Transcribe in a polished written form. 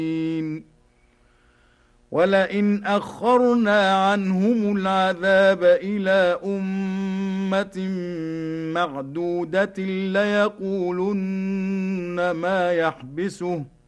ولئن أخرنا عنهم العذاب إلى أمة معدودة ليقولن ما يحبسه